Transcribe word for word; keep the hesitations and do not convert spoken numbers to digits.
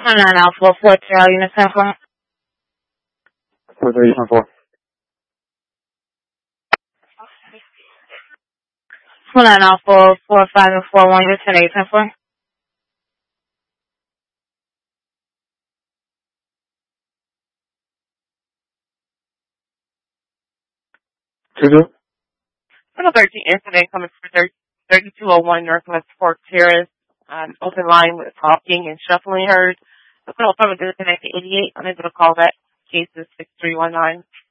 nine Alpha four Trail Unit ten four. four three one four. nine Alpha four five and four one Unit ten eight ten four. Two two. Channel thirteen incident coming from thirty-two oh one Northwest Fork Terrace. Um, open line with talking and shuffling heard. The call from a disconnected eighty-eight. Unable to call that. Case is six three one nine.